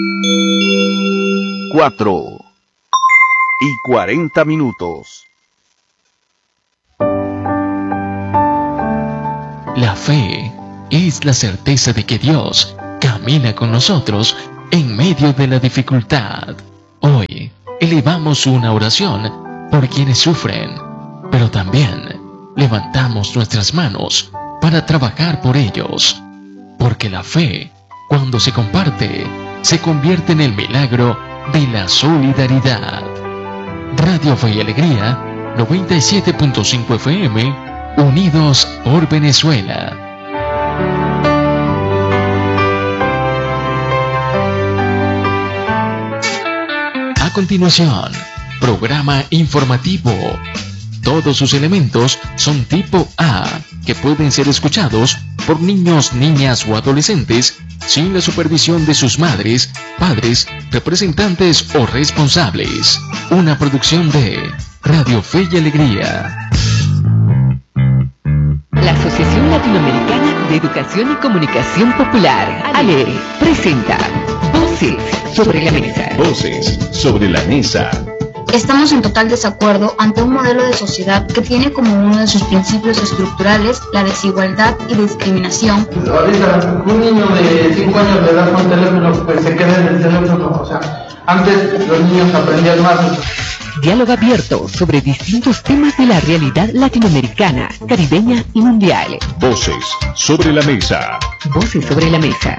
4:40. La fe es la certeza de que Dios camina con nosotros en medio de la dificultad. Hoy elevamos una oración por quienes sufren, pero también levantamos nuestras manos para trabajar por ellos, porque la fe, cuando se comparte, se convierte en el milagro de la solidaridad. Radio Fe y Alegría, 97.5 FM, unidos por Venezuela. A continuación, programa informativo. Todos sus elementos son tipo A, que pueden ser escuchados por niños, niñas o adolescentes sin la supervisión de sus madres, padres, representantes o responsables. Una producción de Radio Fe y Alegría. La Asociación Latinoamericana de Educación y Comunicación Popular, ALER, presenta Voces sobre la Mesa. Voces sobre la Mesa. Estamos en total desacuerdo ante un modelo de sociedad que tiene como uno de sus principios estructurales la desigualdad y discriminación. Ahorita un niño de 5 años le das un teléfono, pues se queda en el teléfono. O sea, antes los niños aprendían más. Diálogo abierto sobre distintos temas de la realidad latinoamericana, caribeña y mundial. Voces sobre la Mesa. Voces sobre la Mesa.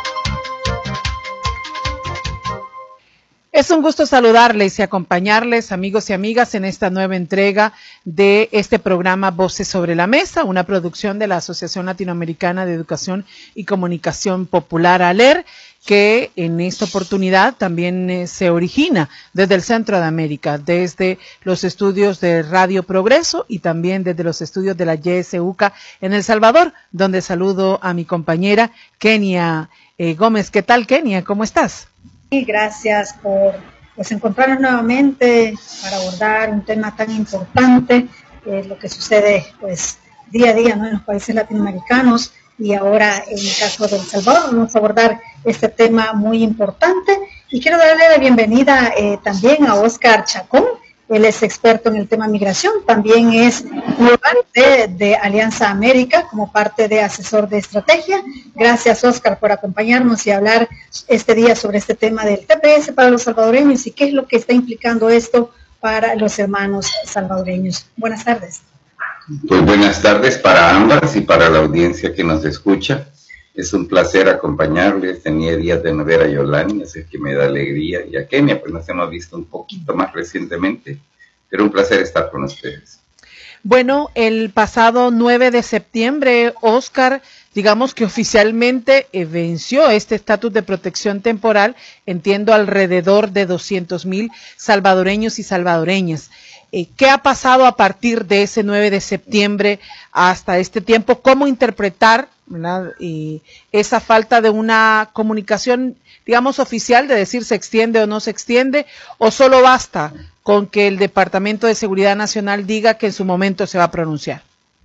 Es un gusto saludarles y acompañarles, amigos y amigas, en esta nueva entrega de este programa Voces sobre la Mesa, una producción de la Asociación Latinoamericana de Educación y Comunicación Popular, ALER, que en esta oportunidad también se origina desde el Centro de América, desde los estudios de Radio Progreso y también desde los estudios de la YSUCA en El Salvador, donde saludo a mi compañera Kenia Gómez. ¿Qué tal, Kenia? ¿Cómo estás? Y gracias por encontrarnos nuevamente para abordar un tema tan importante, lo que sucede pues día a día, ¿no?, en los países latinoamericanos, y ahora en el caso de El Salvador vamos a abordar este tema muy importante. Y quiero darle la bienvenida también a Oscar Chacón. Él es experto en el tema migración, también es parte de Alianza América como parte de asesor de estrategia. Gracias, Oscar, por acompañarnos y hablar este día sobre este tema del TPS para los salvadoreños y qué es lo que está implicando esto para los hermanos salvadoreños. Buenas tardes. Pues buenas tardes para ambas y para la audiencia que nos escucha. Es un placer acompañarles. Tenía días de no ver a Yolani, así que me da alegría. Y a Kenia, pues nos hemos visto un poquito más recientemente, pero un placer estar con ustedes. Bueno, el pasado 9 de septiembre, Oscar, digamos que oficialmente venció este estatus de protección temporal, entiendo alrededor de 200,000 salvadoreños y salvadoreñas. ¿Qué ha pasado a partir de ese 9 de septiembre hasta este tiempo? ¿Cómo interpretar, ¿verdad?, esa falta de una comunicación, digamos, oficial, de decir se extiende o no se extiende, o solo basta con que el Departamento de Seguridad Nacional diga que en su momento se va a pronunciar?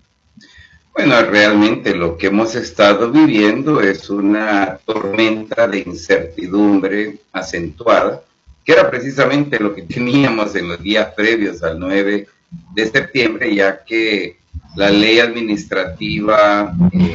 Bueno, realmente lo que hemos estado viviendo es una tormenta de incertidumbre acentuada, que era precisamente lo que teníamos en los días previos al 9 de septiembre, ya que la ley administrativa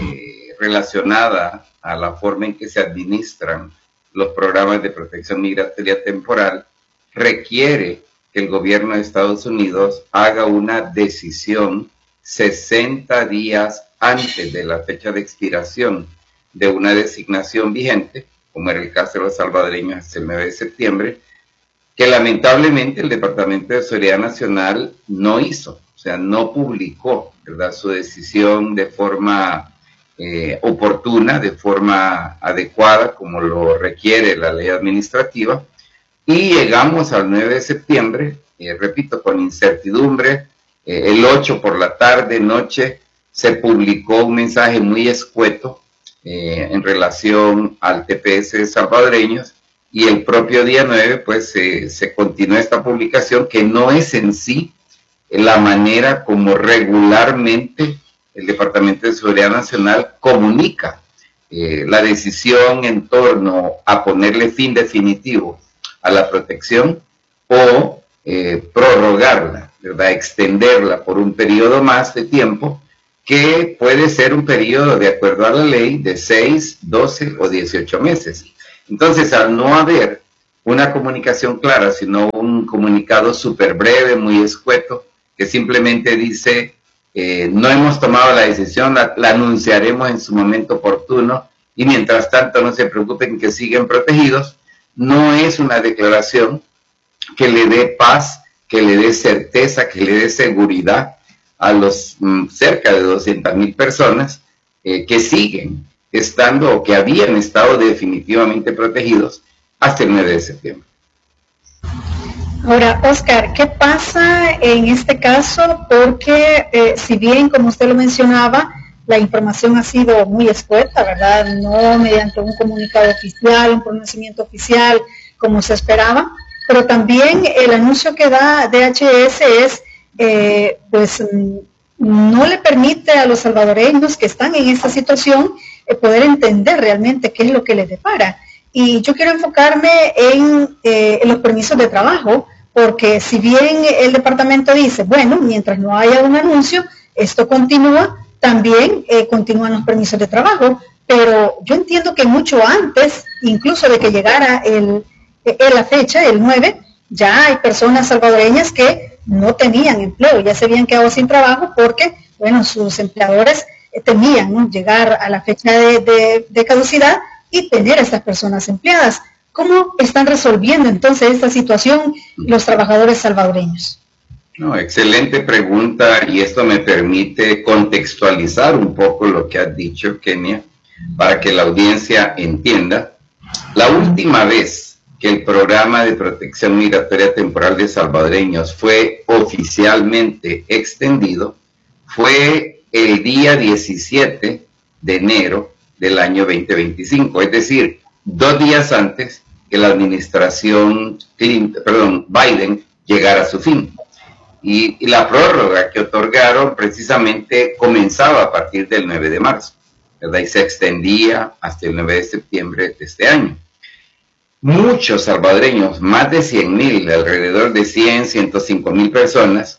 relacionada a la forma en que se administran los programas de protección migratoria temporal requiere que el gobierno de Estados Unidos haga una decisión 60 días antes de la fecha de expiración de una designación vigente, como era el caso de los salvadoreños hasta el 9 de septiembre, que lamentablemente el Departamento de Seguridad Nacional no hizo, o sea, no publicó, ¿verdad?, su decisión de forma oportuna, de forma adecuada, como lo requiere la ley administrativa, y llegamos al 9 de septiembre, repito, con incertidumbre. El 8 por la tarde, noche, se publicó un mensaje muy escueto en relación al TPS de salvadoreños, y el propio día 9, pues, se continuó esta publicación, que no es en sí la manera como regularmente el Departamento de Seguridad Nacional comunica la decisión en torno a ponerle fin definitivo a la protección o prorrogarla, ¿verdad? Extenderla por un periodo más de tiempo, que puede ser un periodo, de acuerdo a la ley, de 6, 12 o 18 meses. Entonces, al no haber una comunicación clara, sino un comunicado súper breve, muy escueto, que simplemente dice, no hemos tomado la decisión, la anunciaremos en su momento oportuno, y mientras tanto no se preocupen que siguen protegidos, no es una declaración que le dé paz, que le dé certeza, que le dé seguridad a los cerca de 200,000 personas que siguen estando o que habían estado definitivamente protegidos hasta el 9 de septiembre. Ahora, Oscar, ¿qué pasa en este caso? Porque si bien, como usted lo mencionaba, la información ha sido muy escueta, ¿verdad? No mediante un comunicado oficial, un pronunciamiento oficial, como se esperaba, pero también el anuncio que da DHS es, pues, no le permite a los salvadoreños que están en esta situación poder entender realmente qué es lo que les depara. Y yo quiero enfocarme en los permisos de trabajo, porque si bien el departamento dice, bueno, mientras no haya un anuncio, esto continúa, también continúan los permisos de trabajo, pero yo entiendo que mucho antes, incluso de que llegara la fecha, el 9, ya hay personas salvadoreñas que no tenían empleo, ya se habían quedado sin trabajo porque, bueno, sus empleadores temían, ¿no?, llegar a la fecha de caducidad y tener a estas personas empleadas. ¿Cómo están resolviendo entonces esta situación los trabajadores salvadoreños? No, excelente pregunta, y esto me permite contextualizar un poco lo que has dicho, Kenia, para que la audiencia entienda. La última vez que el programa de protección migratoria temporal de salvadoreños fue oficialmente extendido fue el día 17 de enero del año 2025, es decir, 2 días antes que la administración Biden llegara a su fin. Y la prórroga que otorgaron precisamente comenzaba a partir del 9 de marzo, ¿verdad? Y se extendía hasta el 9 de septiembre de este año. Muchos salvadoreños, más de 100,000, alrededor de 105,000 personas,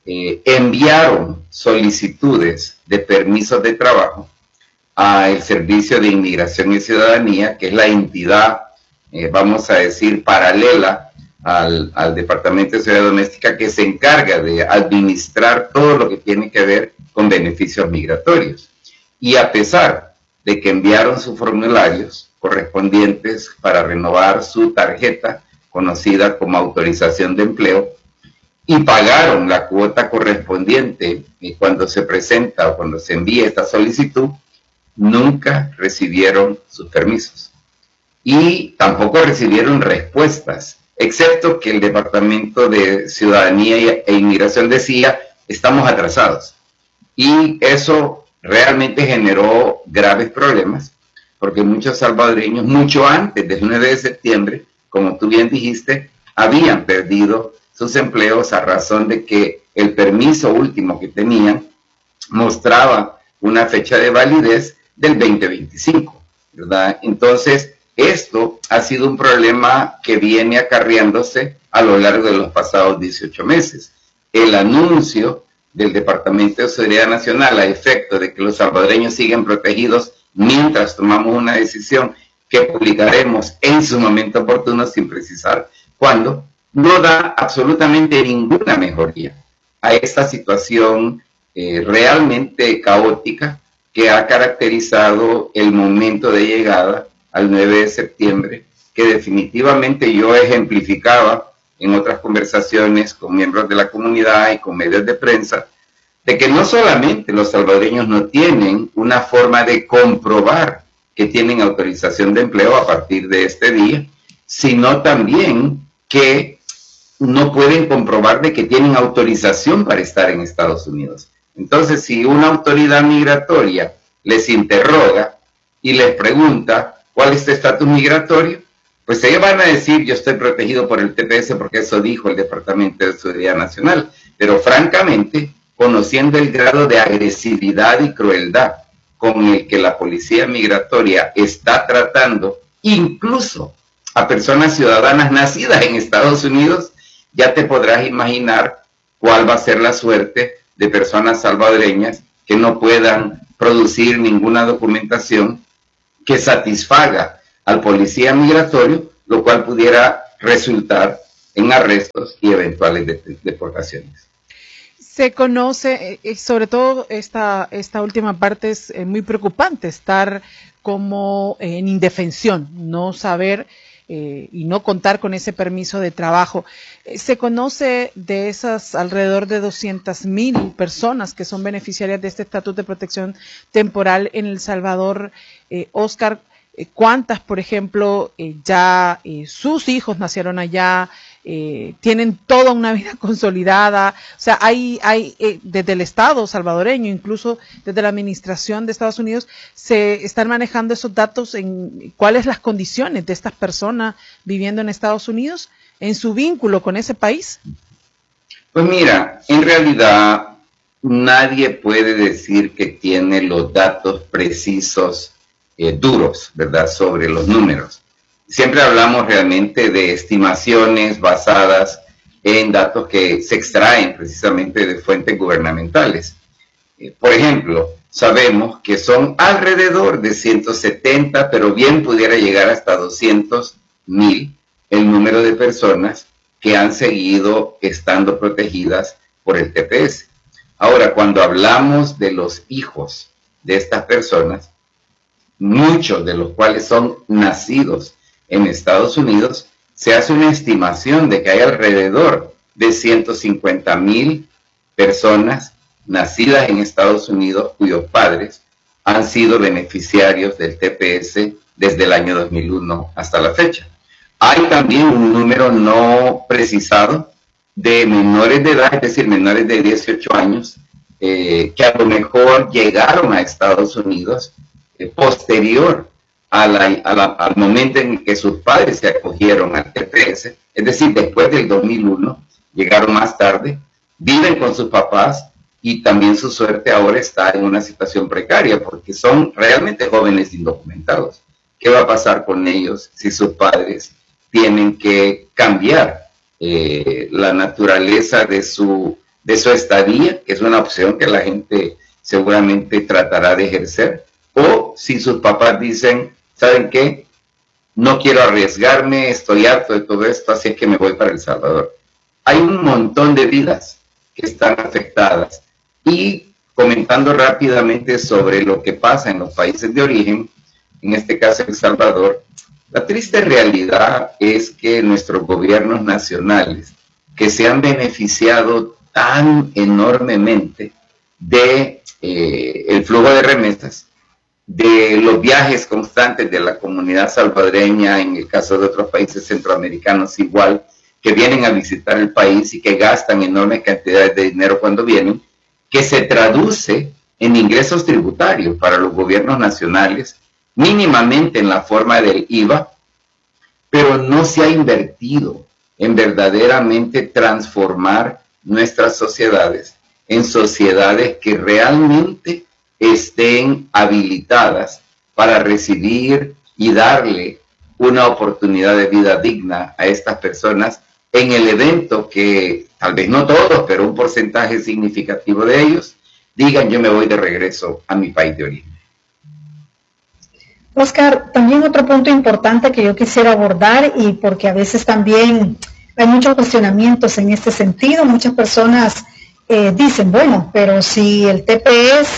enviaron solicitudes de permisos de trabajo al Servicio de Inmigración y Ciudadanía, que es la entidad, vamos a decir, paralela al Departamento de Seguridad Doméstica, que se encarga de administrar todo lo que tiene que ver con beneficios migratorios. Y a pesar de que enviaron sus formularios correspondientes para renovar su tarjeta, conocida como autorización de empleo, y pagaron la cuota correspondiente cuando se presenta o cuando se envía esta solicitud, nunca recibieron sus permisos. Y tampoco recibieron respuestas, excepto que el Departamento de Ciudadanía e Inmigración decía, estamos atrasados. Y eso realmente generó graves problemas, porque muchos salvadoreños, mucho antes del 9 de septiembre, como tú bien dijiste, habían perdido sus empleos a razón de que el permiso último que tenían mostraba una fecha de validez del 2025, ¿verdad? Entonces, esto ha sido un problema que viene acarreándose a lo largo de los pasados 18 meses. El anuncio del Departamento de Seguridad Nacional a efecto de que los salvadoreños siguen protegidos mientras tomamos una decisión que publicaremos en su momento oportuno, sin precisar cuándo, no da absolutamente ninguna mejoría a esta situación realmente caótica que ha caracterizado el momento de llegada al 9 de septiembre, que definitivamente yo ejemplificaba en otras conversaciones con miembros de la comunidad y con medios de prensa, de que no solamente los salvadoreños no tienen una forma de comprobar que tienen autorización de empleo a partir de este día, sino también que no pueden comprobar de que tienen autorización para estar en Estados Unidos. Entonces, si una autoridad migratoria les interroga y les pregunta cuál es tu estatus migratorio, pues ellos van a decir, yo estoy protegido por el TPS porque eso dijo el Departamento de Seguridad Nacional. Pero francamente, conociendo el grado de agresividad y crueldad con el que la policía migratoria está tratando, incluso a personas ciudadanas nacidas en Estados Unidos, ya te podrás imaginar cuál va a ser la suerte de personas salvadoreñas que no puedan producir ninguna documentación que satisfaga al policía migratorio, lo cual pudiera resultar en arrestos y eventuales deportaciones. Se conoce, sobre todo esta última parte es muy preocupante, estar como en indefensión, no saber y no contar con ese permiso de trabajo. Se conoce de esas alrededor de 200,000 personas que son beneficiarias de este estatuto de protección temporal en El Salvador. Oscar, ¿cuántas, por ejemplo, ya sus hijos nacieron allá? Tienen toda una vida consolidada, o sea, hay desde el Estado salvadoreño, incluso desde la administración de Estados Unidos, se están manejando esos datos en cuáles las condiciones de estas personas viviendo en Estados Unidos, en su vínculo con ese país. Pues mira, en realidad nadie puede decir que tiene los datos precisos, duros, ¿verdad?, sobre los números. Siempre hablamos realmente de estimaciones basadas en datos que se extraen precisamente de fuentes gubernamentales. Por ejemplo, sabemos que son alrededor de 170, pero bien pudiera llegar hasta 200,000 el número de personas que han seguido estando protegidas por el TPS. Ahora, cuando hablamos de los hijos de estas personas, muchos de los cuales son nacidos en Estados Unidos, se hace una estimación de que hay alrededor de 150,000 personas nacidas en Estados Unidos cuyos padres han sido beneficiarios del TPS desde el año 2001 hasta la fecha. Hay también un número no precisado de menores de edad, es decir, menores de 18 años, que a lo mejor llegaron a Estados Unidos posterior al momento en que sus padres se acogieron al TPS, es decir, después del 2001, llegaron más tarde, viven con sus papás y también su suerte ahora está en una situación precaria porque son realmente jóvenes indocumentados. ¿Qué va a pasar con ellos si sus padres tienen que cambiar la naturaleza de su estadía, que es una opción que la gente seguramente tratará de ejercer? O si sus papás dicen, ¿saben qué? No quiero arriesgarme, estoy harto de todo esto, así es que me voy para El Salvador. Hay un montón de vidas que están afectadas. Y comentando rápidamente sobre lo que pasa en los países de origen, en este caso El Salvador, la triste realidad es que nuestros gobiernos nacionales, que se han beneficiado tan enormemente de el flujo de remesas, de los viajes constantes de la comunidad salvadoreña, en el caso de otros países centroamericanos igual, que vienen a visitar el país y que gastan enormes cantidades de dinero cuando vienen, que se traduce en ingresos tributarios para los gobiernos nacionales, mínimamente en la forma del IVA, pero no se ha invertido en verdaderamente transformar nuestras sociedades en sociedades que realmente estén habilitadas para recibir y darle una oportunidad de vida digna a estas personas en el evento que, tal vez no todos, pero un porcentaje significativo de ellos, digan yo me voy de regreso a mi país de origen. Oscar, también otro punto importante que yo quisiera abordar, y porque a veces también hay muchos cuestionamientos en este sentido, muchas personas dicen, bueno, pero si el TPS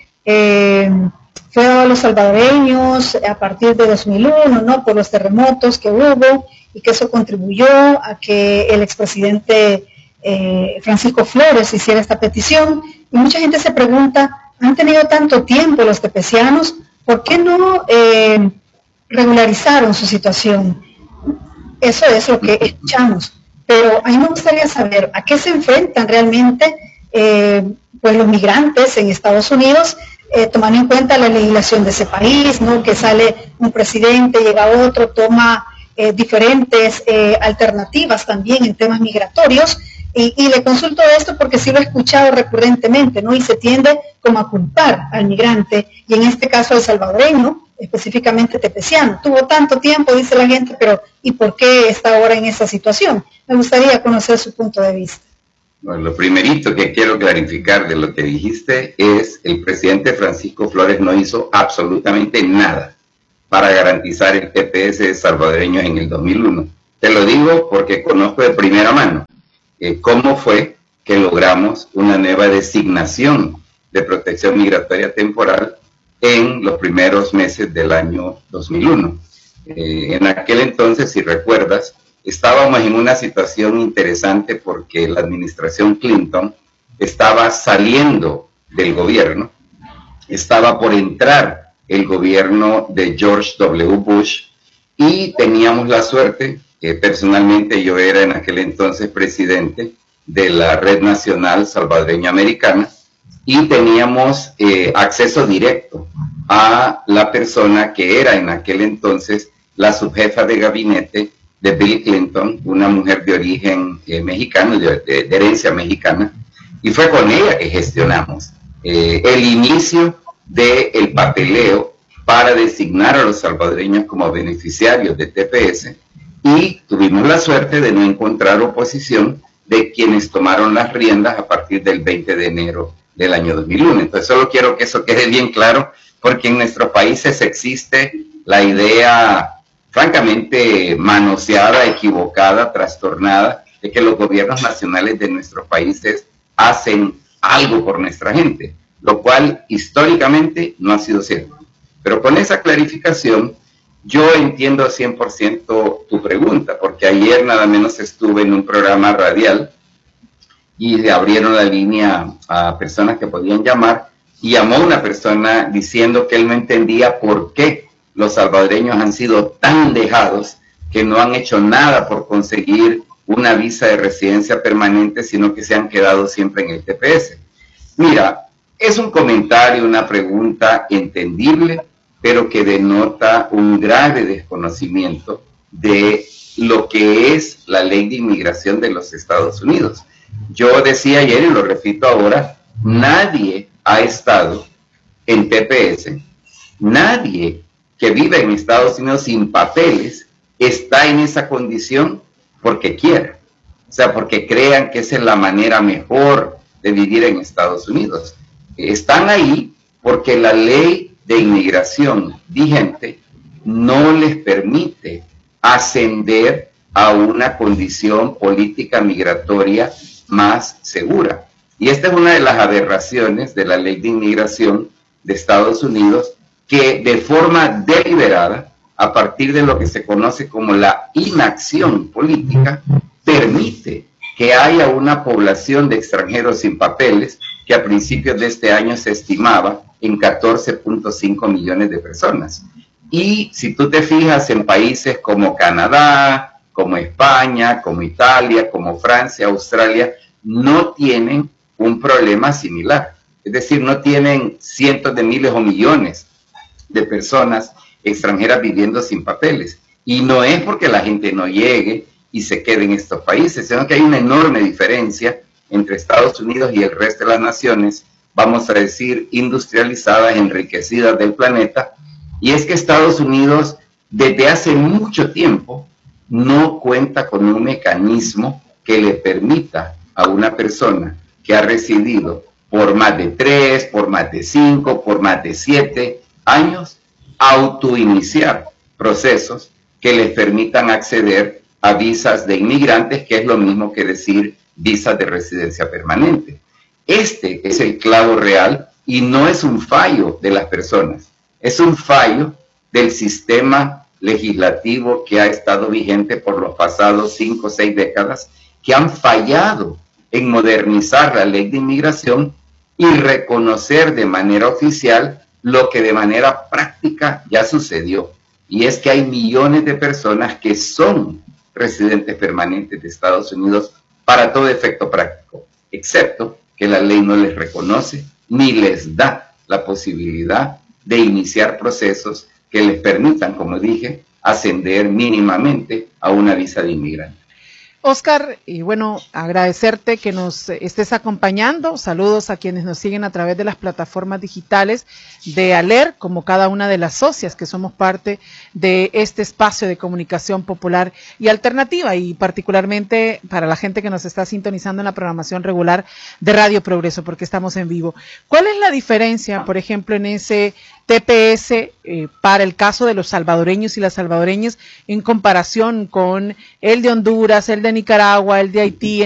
fue a los salvadoreños a partir de 2001, ¿no?, por los terremotos que hubo, y que eso contribuyó a que el expresidente Francisco Flores hiciera esta petición. Y mucha gente se pregunta, ¿han tenido tanto tiempo los tepecianos? ¿Por qué no regularizaron su situación? Eso es lo que escuchamos. Pero a mí me gustaría saber a qué se enfrentan realmente pues los migrantes en Estados Unidos, tomando en cuenta la legislación de ese país, ¿no?, que sale un presidente, llega otro, toma diferentes alternativas también en temas migratorios, Y le consulto esto porque sí lo he escuchado recurrentemente, ¿no? Y se tiende como a culpar al migrante, y en este caso al salvadoreño, específicamente tepeciano. Tuvo tanto tiempo, dice la gente, pero ¿y por qué está ahora en esa situación? Me gustaría conocer su punto de vista. Bueno, lo primerito que quiero clarificar de lo que dijiste es el presidente Francisco Flores no hizo absolutamente nada para garantizar el TPS de salvadoreños en el 2001. Te lo digo porque conozco de primera mano cómo fue que logramos una nueva designación de protección migratoria temporal en los primeros meses del año 2001. En aquel entonces, si recuerdas, estábamos en una situación interesante porque la administración Clinton estaba saliendo del gobierno, estaba por entrar el gobierno de George W. Bush, y teníamos la suerte, personalmente yo era en aquel entonces presidente de la Red Nacional Salvadoreña Americana, y teníamos acceso directo a la persona que era en aquel entonces la subjefa de gabinete de Bill Clinton, una mujer de origen mexicano, de herencia mexicana, y fue con ella que gestionamos el inicio del papeleo para designar a los salvadoreños como beneficiarios de TPS, y tuvimos la suerte de no encontrar oposición de quienes tomaron las riendas a partir del 20 de enero del año 2001. Entonces solo quiero que eso quede bien claro, porque en nuestros países existe la idea francamente manoseada, equivocada, trastornada, de que los gobiernos nacionales de nuestros países hacen algo por nuestra gente, lo cual históricamente no ha sido cierto. Pero con esa clarificación, yo entiendo 100% tu pregunta, porque ayer nada menos estuve en un programa radial y le abrieron la línea a personas que podían llamar, y llamó una persona diciendo que él no entendía por qué los salvadoreños han sido tan dejados, que no han hecho nada por conseguir una visa de residencia permanente, sino que se han quedado siempre en el TPS. Mira, es un comentario, una pregunta entendible, pero que denota un grave desconocimiento de lo que es la ley de inmigración de los Estados Unidos. Yo decía ayer y lo repito ahora, nadie ha estado en TPS, nadie que vive en Estados Unidos sin papeles está en esa condición porque quiera, o sea, porque crean que esa es la manera mejor de vivir en Estados Unidos. Están ahí porque la ley de inmigración vigente no les permite ascender a una condición política migratoria más segura. Y esta es una de las aberraciones de la ley de inmigración de Estados Unidos, que de forma deliberada, a partir de lo que se conoce como la inacción política, permite que haya una población de extranjeros sin papeles que a principios de este año se estimaba en 14.5 millones de personas. Y si tú te fijas en países como Canadá, como España, como Italia, como Francia, Australia, no tienen un problema similar. Es decir, no tienen cientos de miles o millones de personas extranjeras viviendo sin papeles. Y no es porque la gente no llegue y se quede en estos países, sino que hay una enorme diferencia entre Estados Unidos y el resto de las naciones, vamos a decir, industrializadas, enriquecidas del planeta. Y es que Estados Unidos, desde hace mucho tiempo, no cuenta con un mecanismo que le permita a una persona que ha residido por más de 3, por más de 5, por más de 7 años, autoiniciar procesos que les permitan acceder a visas de inmigrantes, que es lo mismo que decir visas de residencia permanente. Este es el clavo real y no es un fallo de las personas, es un fallo del sistema legislativo que ha estado vigente por los pasados 5 o 6 décadas, que han fallado en modernizar la ley de inmigración y reconocer de manera oficial lo que de manera práctica ya sucedió. Y es que hay millones de personas que son residentes permanentes de Estados Unidos para todo efecto práctico, excepto que la ley no les reconoce ni les da la posibilidad de iniciar procesos que les permitan, como dije, ascender mínimamente a una visa de inmigrante. Oscar, y bueno, agradecerte que nos estés acompañando. Saludos a quienes nos siguen a través de las plataformas digitales de ALER, como cada una de las socias que somos parte de este espacio de comunicación popular y alternativa, y particularmente para la gente que nos está sintonizando en la programación regular de Radio Progreso, porque estamos en vivo. ¿Cuál es la diferencia, por ejemplo, en ese TPS para el caso de los salvadoreños y las salvadoreñas en comparación con el de Honduras, el de Nicaragua, el de Haití,